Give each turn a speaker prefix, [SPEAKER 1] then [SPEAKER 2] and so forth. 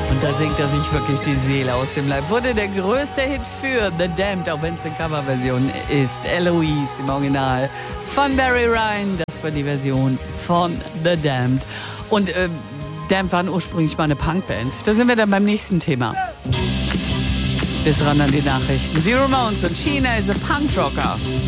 [SPEAKER 1] Und da singt er sich wirklich die Seele aus dem Leib. Wurde der größte Hit für The Damned, auch wenn es eine Coverversion ist. Eloise im Original von Barry Ryan. Das war die Version von The Damned. Und Damned waren ursprünglich mal eine Punkband. Da sind wir dann beim nächsten Thema. Bis ran an die Nachrichten. Die Ramones und Sheena is a Punkrocker.